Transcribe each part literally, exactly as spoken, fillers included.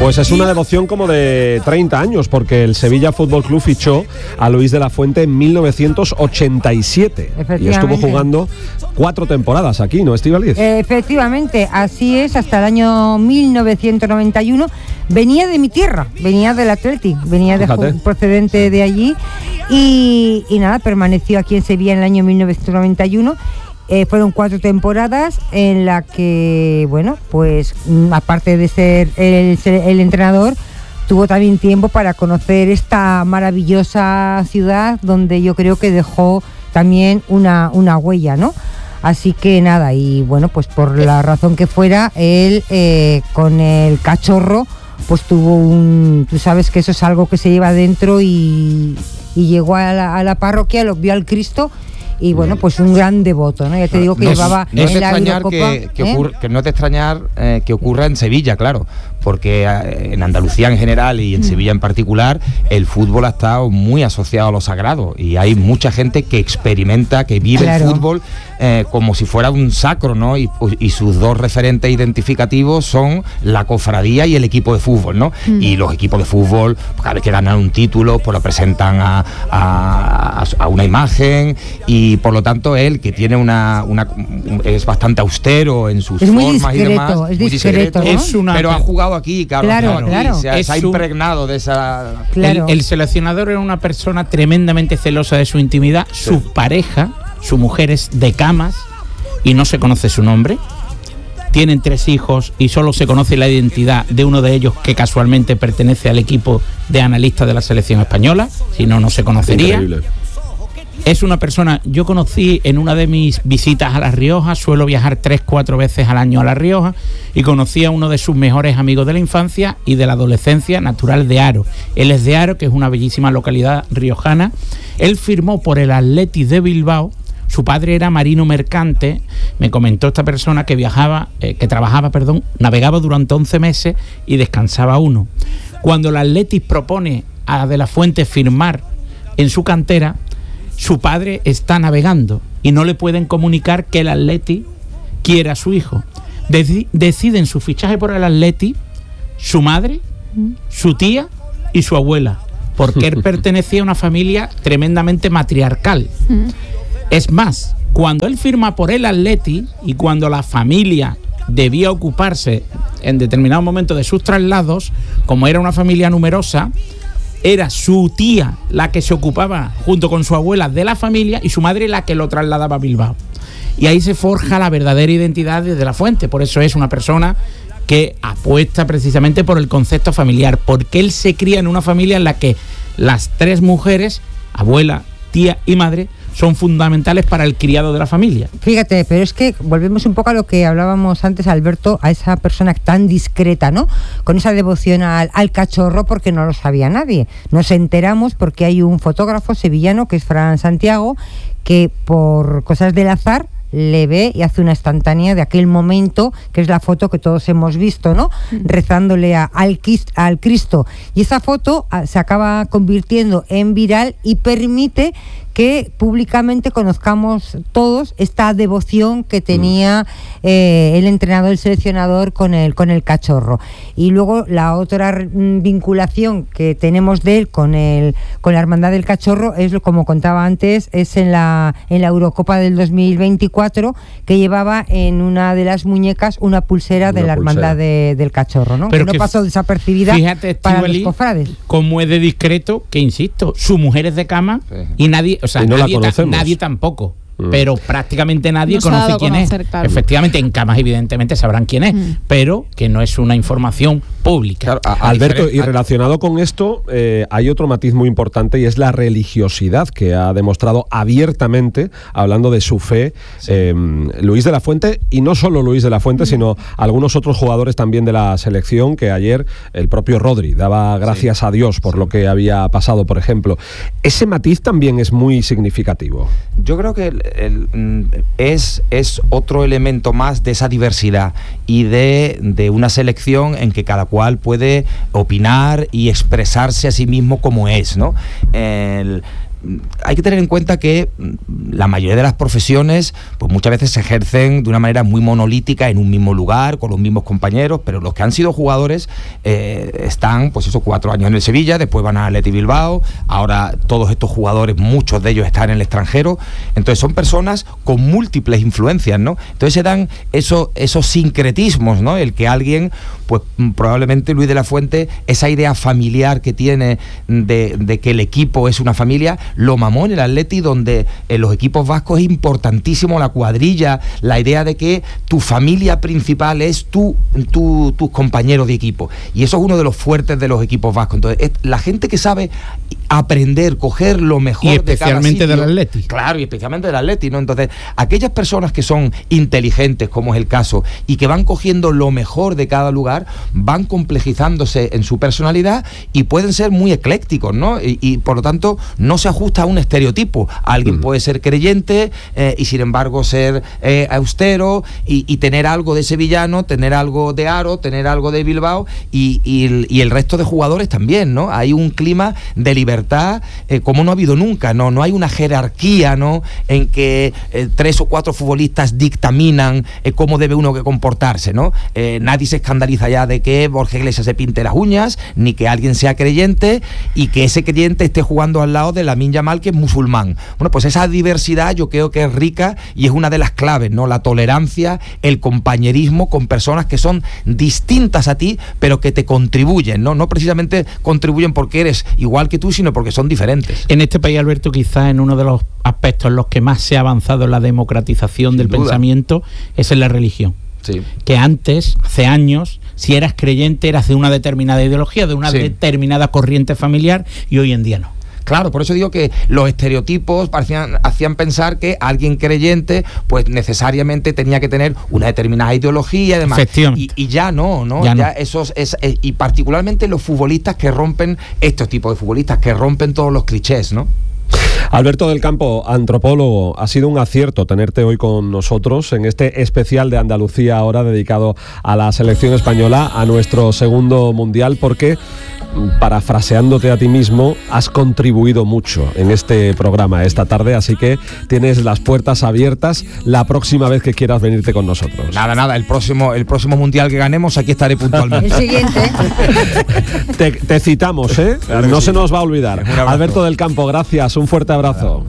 Pues es una devoción como de treinta años, porque el Sevilla Fútbol Club fichó a Luis de la Fuente en mil novecientos ochenta y siete y estuvo jugando cuatro temporadas aquí, ¿no, Estíbaliz? Efectivamente, así es, hasta el año mil novecientos noventa y uno. Venía de mi tierra, venía del Athletic, venía de, procedente de allí y, y nada, permaneció aquí en Sevilla en el año mil novecientos noventa y uno. Eh, fueron cuatro temporadas en la que, bueno, pues aparte de ser el, el entrenador, tuvo también tiempo para conocer esta maravillosa ciudad donde yo creo que dejó también una, una huella, ¿no? Así que nada, y bueno, pues por la razón que fuera, él eh, con el Cachorro, pues tuvo un... Tú sabes que eso es algo que se lleva dentro y, y llegó a la, a la parroquia, lo vio al Cristo. Y bueno, pues un gran devoto, ¿no? Ya te digo que no, llevaba no en la Eurocopa, que, que, ¿eh? ocurre, que no te extrañar eh, que ocurra en Sevilla, claro, porque eh, en Andalucía en general y en mm. Sevilla en particular, el fútbol ha estado muy asociado a lo sagrado y hay mucha gente que experimenta, que vive claro. el fútbol eh, como si fuera un sacro, ¿no? Y, y sus dos referentes identificativos son la cofradía y el equipo de fútbol, ¿no? Mm. Y los equipos de fútbol, cada vez que ganan un título, pues lo presentan a, a, a una imagen y Y por lo tanto él, que tiene una, una es bastante austero en sus es formas discreto, y demás, es muy discreto, discreto, ¿no? es una, pero ha jugado aquí, Carlos, claro, aquí, claro. se, ha, se ha un, impregnado de esa... Claro. El, el seleccionador era una persona tremendamente celosa de su intimidad, sí. Su pareja, su mujer es de Camas y no se conoce su nombre. Tienen tres hijos y solo se conoce la identidad de uno de ellos, que casualmente pertenece al equipo de analistas de la selección española, si no, no se conocería. Increíble. Es una persona, yo conocí en una de mis visitas a La Rioja, suelo viajar tres, cuatro veces al año a La Rioja, y conocí a uno de sus mejores amigos de la infancia y de la adolescencia, natural de Haro. Él es de Haro, que es una bellísima localidad riojana. Él firmó por el Athletic de Bilbao. Su padre era marino mercante. Me comentó esta persona que viajaba, eh, que trabajaba, perdón, navegaba durante once meses y descansaba uno. Cuando el Athletic propone a De la Fuente firmar en su cantera, su padre está navegando y no le pueden comunicar que el Athletic quiere a su hijo. Deci- deciden su fichaje por el Athletic su madre, su tía y su abuela, porque él pertenecía a una familia tremendamente matriarcal. Es más, cuando él firma por el Athletic y cuando la familia debía ocuparse en determinado momento de sus traslados, como era una familia numerosa, era su tía la que se ocupaba junto con su abuela de la familia y su madre la que lo trasladaba a Bilbao. Y ahí se forja la verdadera identidad de De la Fuente. Por eso es una persona que apuesta precisamente por el concepto familiar, porque él se cría en una familia en la que las tres mujeres, abuela, tía y madre, son fundamentales para el criado de la familia. Fíjate, pero es que volvemos un poco a lo que hablábamos antes, Alberto, a esa persona tan discreta, ¿no? Con esa devoción al, al Cachorro, porque no lo sabía nadie. Nos enteramos porque hay un fotógrafo sevillano, que es Fran Santiago, que por cosas del azar le ve y hace una instantánea de aquel momento, que es la foto que todos hemos visto, ¿no? Rezándole a, al, al Cristo. Y esa foto a, se acaba convirtiendo en viral y permite que públicamente conozcamos todos esta devoción que tenía eh, el entrenador, el seleccionador con el, con el Cachorro. Y luego la otra vinculación que tenemos de él con el con la Hermandad del Cachorro es, como contaba antes, es en la en la Eurocopa del dos mil veinticuatro, que llevaba en una de las muñecas una pulsera una de la Hermandad de, del Cachorro, ¿no? Pero que no pasó desapercibida, fíjate, para los cofrades. Como es de discreto, que insisto, su mujer es de Cama y nadie, o sea, no nadie, ta, nadie tampoco. Pero prácticamente nadie no conoce quién conocer, es. Claro. Efectivamente, en Camas evidentemente sabrán quién es, mm. pero que no es una información pública. Claro, a, a Alberto, y relacionado con esto, eh, hay otro matiz muy importante y es la religiosidad que ha demostrado abiertamente, hablando de su fe, sí. eh, Luis de la Fuente, y no solo Luis de la Fuente, mm. sino algunos otros jugadores también de la selección, que ayer el propio Rodri daba gracias sí. a Dios por sí. lo que había pasado, por ejemplo. Ese matiz también es muy significativo. Yo creo que el, el, es, es otro elemento más de esa diversidad y de, de una selección en que cada cual puede opinar y expresarse a sí mismo como es, ¿no? El, hay que tener en cuenta que la mayoría de las profesiones pues muchas veces se ejercen de una manera muy monolítica en un mismo lugar, con los mismos compañeros, pero los que han sido jugadores eh, están pues esos cuatro años en el Sevilla, después van a Athletic Bilbao, ahora todos estos jugadores, muchos de ellos están en el extranjero, entonces son personas con múltiples influencias, ¿no? Entonces se dan esos, esos sincretismos, ¿no? El que alguien, pues probablemente Luis de la Fuente, esa idea familiar que tiene de, de que el equipo es una familia, lo mamó en el Atleti, donde en los equipos vascos es importantísimo la cuadrilla, la idea de que tu familia principal es tu, tu, tus compañeros de equipo, y eso es uno de los fuertes de los equipos vascos. Entonces es la gente que sabe aprender, coger lo mejor y de cada especialmente sitio. del Atleti. Claro, y especialmente del Atleti, ¿no? Entonces, aquellas personas que son inteligentes, como es el caso, y que van cogiendo lo mejor de cada lugar, van complejizándose en su personalidad y pueden ser muy eclécticos, ¿no? Y, y por lo tanto, no se ajusta a un estereotipo. Alguien uh-huh. puede ser creyente eh, y sin embargo ser eh, austero y, y tener algo de sevillano, tener algo de Aro, tener algo de Bilbao y, y, el, y el resto de jugadores también, ¿no? Hay un clima de libertad eh, como no ha habido nunca, ¿no? No hay una jerarquía, ¿no? En que eh, tres o cuatro futbolistas dictaminan eh, cómo debe uno que comportarse, ¿no? Eh, nadie se escandaliza ya de que Borja Iglesias se pinte las uñas, ni que alguien sea creyente y que ese creyente esté jugando al lado de Lamine Yamal, que es musulmán. Bueno, pues esa diversidad yo creo que es rica y es una de las claves, ¿no? La tolerancia, el compañerismo con personas que son distintas a ti, pero que te contribuyen, ¿no? No precisamente contribuyen porque eres igual que tú, sino porque son diferentes. En este país, Alberto, quizás en uno de los aspectos en los que más se ha avanzado en la democratización Sin del duda. pensamiento es en la religión. Sí. Que antes, hace años, si eras creyente eras de una determinada ideología, de una sí. determinada corriente familiar, y hoy en día no. Claro, por eso digo que los estereotipos parecían, hacían pensar que alguien creyente pues necesariamente tenía que tener una determinada ideología y demás. Y, y ya no, ¿no? Ya, ya no. Esos, es, es, y particularmente los futbolistas que rompen, estos tipos de futbolistas que rompen todos los clichés, ¿no? Alberto del Campo, antropólogo, ha sido un acierto tenerte hoy con nosotros en este especial de Andalucía ahora dedicado a la selección española, a nuestro segundo mundial, porque, parafraseándote a ti mismo, has contribuido mucho en este programa esta tarde, así que tienes las puertas abiertas la próxima vez que quieras venirte con nosotros. Nada, nada, el próximo, el próximo mundial que ganemos, aquí estaré puntualmente. El siguiente. te, te citamos, ¿eh? Claro no sí. se nos va a olvidar. Alberto del Campo, gracias, un fuerte abrazo.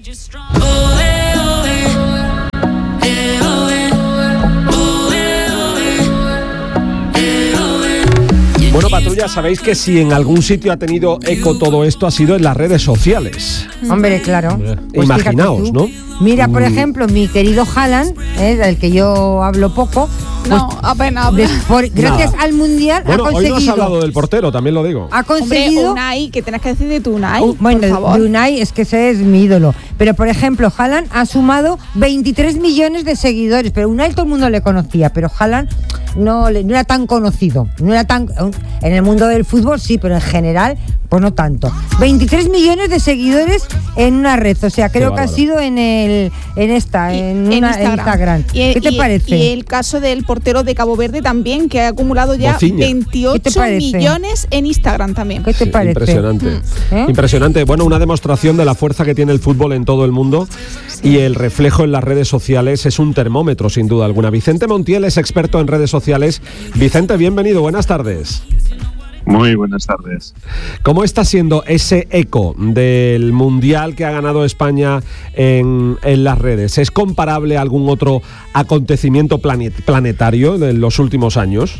Bueno, Patrulla, sabéis que si en algún sitio ha tenido eco todo esto ha sido en las redes sociales. Hombre, claro. Pues imaginaos, ¿no? Mira, por ejemplo, mi querido Haaland, ¿eh? del que yo hablo poco. No, pues, apenas hablo. Por, gracias Nada. al Mundial bueno, ha conseguido... hoy no has hablado del portero, también lo digo. Ha conseguido... Hombre, Unai, que tienes que decir de tu Unai, uh, bueno, por favor. de Unai es que ese es mi ídolo. Pero, por ejemplo, Haaland ha sumado veintitrés millones de seguidores. Pero Unai todo el mundo le conocía, pero Haaland no, no era tan conocido. No era tan... En el mundo del fútbol sí, pero en general, pues no tanto. veintitrés millones de seguidores en una red. O sea, creo que ha sido en el en esta, en, y, una, en Instagram. Instagram. Y, ¿Qué te y, parece? Y el caso del portero de Cabo Verde también, que ha acumulado ya Bociña. veintiocho millones en Instagram también. ¿Qué te sí, parece? Impresionante. ¿Eh? Impresionante. Bueno, una demostración de la fuerza que tiene el fútbol en todo el mundo y el reflejo en las redes sociales es un termómetro, sin duda alguna. Vicente Montiel es experto en redes sociales. Vicente, bienvenido. Buenas tardes. Muy buenas tardes. ¿Cómo está siendo ese eco del Mundial que ha ganado España en, en las redes? ¿Es comparable a algún otro acontecimiento planet, planetario de los últimos años?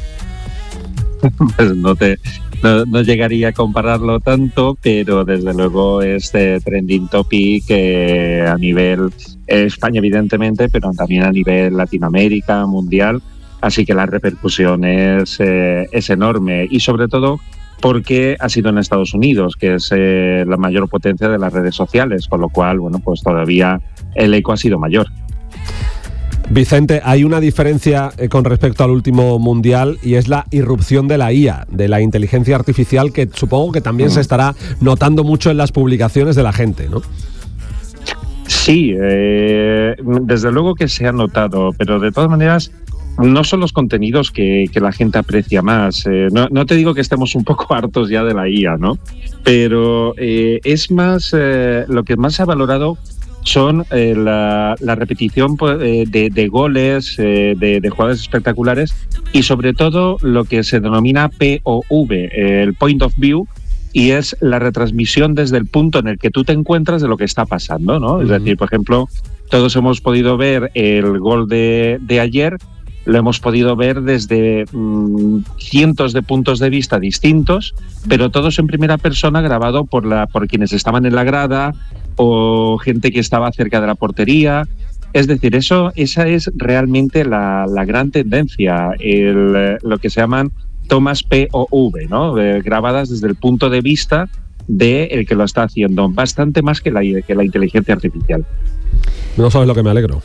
Pues no te no, no llegaría a compararlo tanto, pero desde luego es de trending topic eh, a nivel eh, España evidentemente, pero también a nivel Latinoamérica, mundial. Así que la repercusión es, eh, es enorme y sobre todo porque ha sido en Estados Unidos, que es eh, la mayor potencia de las redes sociales, con lo cual, bueno, pues todavía el eco ha sido mayor. Vicente, hay una diferencia eh, con respecto al último mundial y es la irrupción de la I A, de la inteligencia artificial, que supongo que también mm. se estará notando mucho en las publicaciones de la gente, ¿no? Sí, eh, desde luego que se ha notado, pero de todas maneras no son los contenidos que, que la gente aprecia más. Eh, no, no te digo que estemos un poco hartos ya de la I A, ¿no? Pero eh, es más, eh, lo que más se ha valorado son eh, la, la repetición eh, de, de goles, eh, de, de jugadas espectaculares y sobre todo lo que se denomina P O V, eh, el Point of View, y es la retransmisión desde el punto en el que tú te encuentras de lo que está pasando, ¿no? Uh-huh. Es decir, por ejemplo, todos hemos podido ver el gol de, de ayer, lo hemos podido ver desde mmm, cientos de puntos de vista distintos, pero todos en primera persona, grabado por, la, por quienes estaban en la grada o gente que estaba cerca de la portería. Es decir, eso, esa es realmente la, la gran tendencia, el, lo que se llaman tomas P O V, ¿no? Eh, grabadas desde el punto de vista del que lo está haciendo, bastante más que la, que la inteligencia artificial. No sabes lo que me alegro.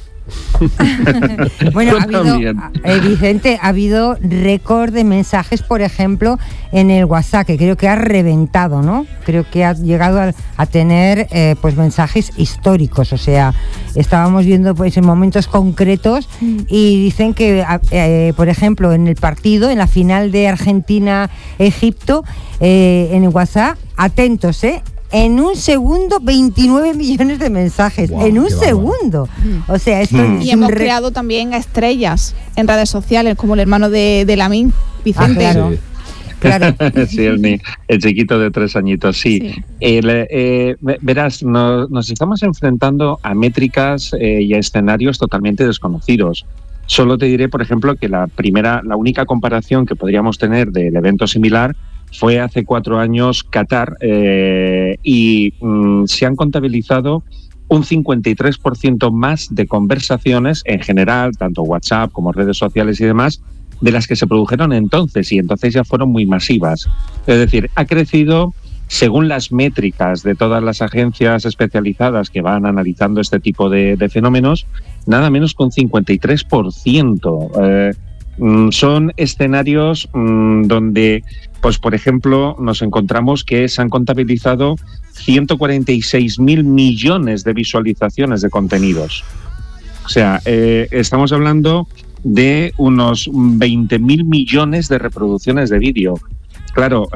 Bueno, ha habido, eh, Vicente, ha habido récord de mensajes, por ejemplo, en el WhatsApp, que creo que ha reventado, ¿no? Creo que ha llegado a, a tener eh, pues mensajes históricos, o sea, estábamos viendo pues en momentos concretos y dicen que, eh, por ejemplo, en el partido, en la final de Argentina-Egipto, eh, en el WhatsApp, atentos, ¿eh? En un segundo, veintinueve millones de mensajes. Wow, en un segundo. Mm. O sea, esto mm. Y hemos re- creado también a estrellas en redes sociales, como el hermano de, de Lamine, Vicente. Ah, claro. Sí. Claro. Sí, el, el chiquito de tres añitos, sí. sí. El, eh, verás, no, nos estamos enfrentando a métricas eh, y a escenarios totalmente desconocidos. Solo te diré, por ejemplo, que la primera, la única comparación que podríamos tener del evento similar fue hace cuatro años Qatar eh, y mm, se han contabilizado un cincuenta y tres por ciento más de conversaciones en general, tanto WhatsApp como redes sociales y demás, de las que se produjeron entonces, y entonces ya fueron muy masivas. Es decir, ha crecido, según las métricas de todas las agencias especializadas que van analizando este tipo de, de fenómenos, nada menos que un cincuenta y tres por ciento. Eh, Son escenarios mmm, donde, pues por ejemplo, nos encontramos que se han contabilizado ciento cuarenta y seis mil millones de visualizaciones de contenidos. O sea, eh, estamos hablando de unos veinte mil millones de reproducciones de vídeo. Claro,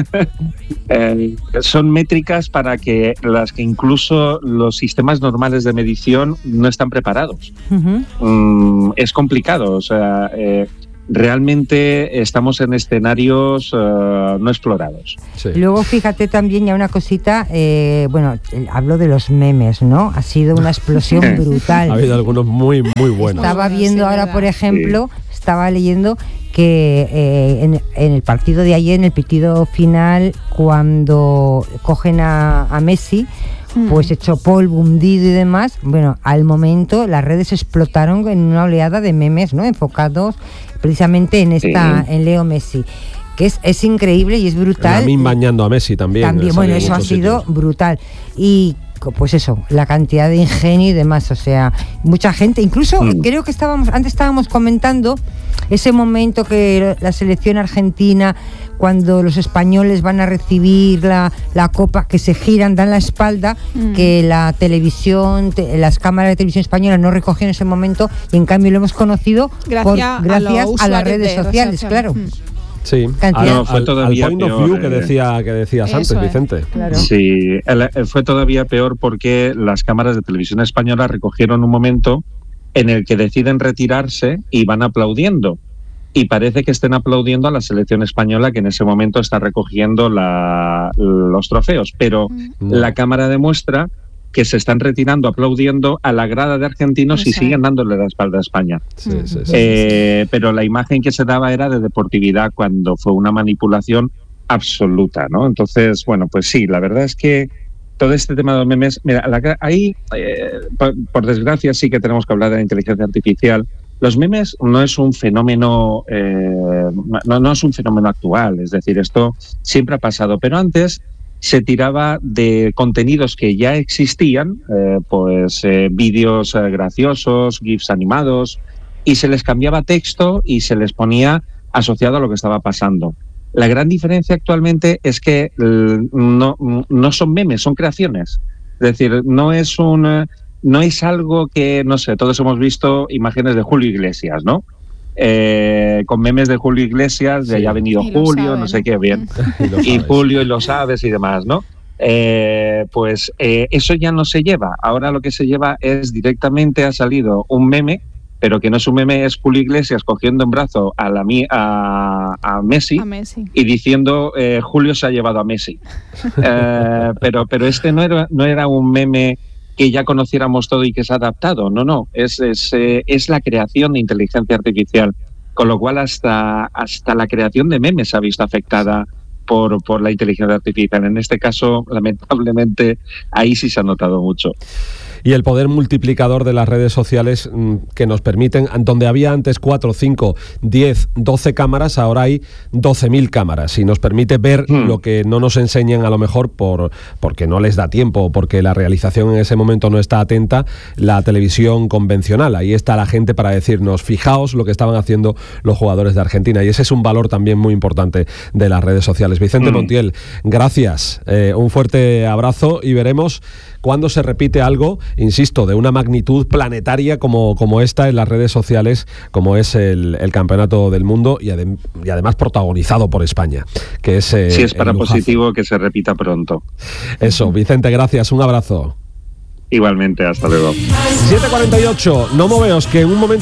eh, son métricas para que las que incluso los sistemas normales de medición no están preparados. Uh-huh. Mm, es complicado, o sea, eh, realmente estamos en escenarios uh, no explorados. Sí. Luego fíjate también ya una cosita, eh, bueno, hablo de los memes, ¿no? Ha sido una explosión brutal. Ha habido algunos muy, muy buenos. Estaba viendo ahora, por ejemplo, sí. estaba leyendo que eh, en, en el partido de ayer, en el partido final, cuando cogen a, a Messi, mm. pues hecho polvo, hundido y demás, bueno, al momento las redes explotaron en una oleada de memes, ¿no? Enfocados precisamente en esta, sí. en Leo Messi, que es, es increíble y es brutal. También bañando a Messi también. También, bueno, eso ha sido sitios. brutal. Y pues eso, la cantidad de ingenio y demás, o sea, mucha gente, incluso mm. creo que estábamos, antes estábamos comentando ese momento que la selección argentina, cuando los españoles van a recibir la, la copa, que se giran, dan la espalda, mm. que la televisión, te, las cámaras de televisión española no recogieron ese momento, y en cambio lo hemos conocido gracias, por, gracias a, a las redes sociales, sociales, claro. Mm. Sí, ah, no, fue al, al point peor, of view que, decía, que decías antes, es, Vicente. Claro. Sí, el, fue todavía peor porque las cámaras de televisión española recogieron un momento en el que deciden retirarse y van aplaudiendo. Y parece que estén aplaudiendo a la selección española, que en ese momento está recogiendo la, los trofeos. Pero no. la cámara demuestra que se están retirando aplaudiendo a la grada de argentinos Eso y siguen dándole la espalda a España. Sí, sí, sí, eh, sí. Pero la imagen que se daba era de deportividad, cuando fue una manipulación absoluta, ¿no? Entonces, bueno, pues sí, la verdad es que todo este tema de los memes, mira, la, ahí, eh, por, por desgracia, sí que tenemos que hablar de la inteligencia artificial. Los memes no es un fenómeno, eh, no, no es un fenómeno actual, es decir, esto siempre ha pasado, pero antes se tiraba de contenidos que ya existían, eh, pues eh, vídeos eh, graciosos, GIFs animados, y se les cambiaba texto y se les ponía asociado a lo que estaba pasando. La gran diferencia actualmente es que eh, no, no son memes, son creaciones. Es decir, no es un, no es algo que, no sé, todos hemos visto imágenes de Julio Iglesias, ¿no? eh, con memes de Julio Iglesias, de Sí. ya ha venido Y lo Julio, sabe, no sé ¿no? qué, bien. Y lo Y sabes. Julio y lo sabes y demás, ¿no? Eh, pues eh, eso ya no se lleva. Ahora lo que se lleva es directamente ha salido un meme, pero que no es un meme, es Julio Iglesias cogiendo en brazo a, la, mi- a, a Messi A Messi. y diciendo eh, Julio se ha llevado a Messi. Eh, pero, pero este no era, no era un meme que ya conociéramos todo y que se ha adaptado. No, no, es, es, eh, es la creación de inteligencia artificial. Con lo cual hasta, hasta la creación de memes se ha visto afectada por, por la inteligencia artificial. En este caso, lamentablemente, ahí sí se ha notado mucho. Y el poder multiplicador de las redes sociales mm, que nos permiten, donde había antes cuatro, cinco, diez, doce cámaras, ahora hay doce mil cámaras y nos permite ver Hmm. lo que no nos enseñan a lo mejor por porque no les da tiempo o porque la realización en ese momento no está atenta, la televisión convencional. Ahí está la gente para decirnos, fijaos lo que estaban haciendo los jugadores de Argentina, y ese es un valor también muy importante de las redes sociales. Vicente Hmm. Montiel, gracias, eh, un fuerte abrazo y veremos cuándo se repite algo, insisto, de una magnitud planetaria como, como esta en las redes sociales, como es el, el Campeonato del Mundo y, adem- y además protagonizado por España, que es eh, Si es para el lujazo. positivo, que se repita pronto. Eso, Vicente, gracias, un abrazo. Igualmente, hasta luego. siete cuarenta y ocho, no moveos, que en un momento